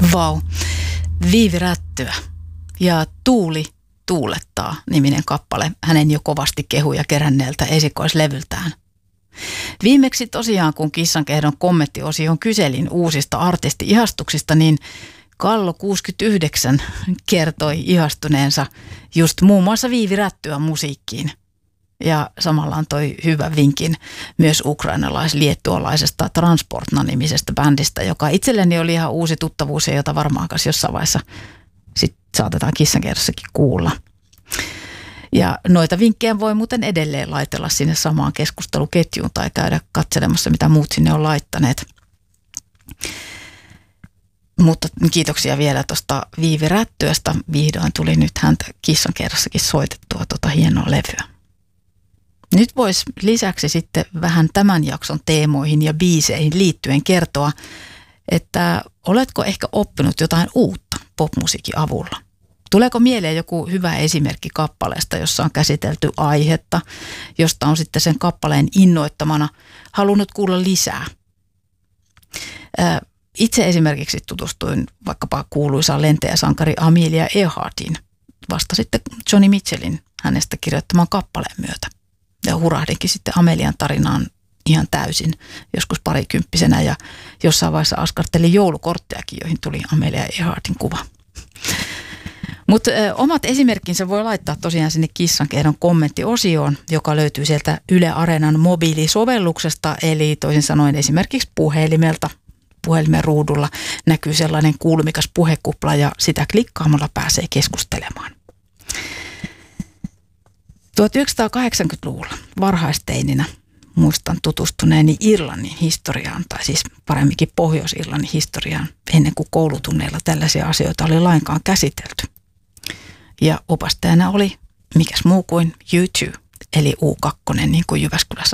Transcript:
Vau. Viivi Rättyä ja Tuuli tuulettaa -niminen kappale hänen jo kovasti kehuja keränneeltä esikoislevyltään. Viimeksi tosiaan, kun Kissankehdon kommenttiosion kyselin uusista artisti-ihastuksista, niin Kallo 69 kertoi ihastuneensa just muun muassa Viivi Rättyä musiikkiin. Ja samalla antoi hyvän vinkin myös ukrainalais-liettualaisesta Transportna-nimisestä bändistä, joka itselleni oli ihan uusi tuttavuus ja jota varmaan jossain vaiheessa sit saatetaan Kissankehdossakin kuulla. Ja noita vinkkejä voi muuten edelleen laitella sinne samaan keskusteluketjuun tai käydä katselemassa, mitä muut sinne on laittaneet. Mutta kiitoksia vielä tuosta Viivi Rättyöstä. Vihdoin tuli nyt häntä Kissankehdossakin soitettua hienoa levyä. Nyt voisi lisäksi sitten vähän tämän jakson teemoihin ja biiseihin liittyen kertoa, että oletko ehkä oppinut jotain uutta popmusiikin avulla? Tuleeko mieleen joku hyvä esimerkki kappaleesta, jossa on käsitelty aihetta, josta on sitten sen kappaleen innoittamana halunnut kuulla lisää? Itse esimerkiksi tutustuin vaikkapa kuuluisaan lentäjäsankari Amelia Earhartiin vasta sitten Joni Mitchellin hänestä kirjoittaman kappaleen myötä. Ja hurahdinkin sitten Amelian tarinaan ihan täysin joskus parikymppisenä ja jossain vaiheessa askartelin joulukorttejakin, joihin tuli Amelia Earhartin kuva. Mutta omat esimerkkinsä voi laittaa tosiaan sinne Kissankehdon kommenttiosioon, joka löytyy sieltä Yle Areenan mobiilisovelluksesta, eli toisin sanoen esimerkiksi puhelimelta. Puhelimen ruudulla näkyy sellainen kuulumikas puhekupla ja sitä klikkaamalla pääsee keskustelemaan. 1980-luvulla varhaisteininä muistan tutustuneeni Irlannin historiaan, tai siis paremminkin Pohjois-Irlannin historiaan, ennen kuin koulutunneilla tällaisia asioita oli lainkaan käsitelty. Ja opastajana oli mikäs muu kuin U2, eli U2, niin kuin Jyväskylässä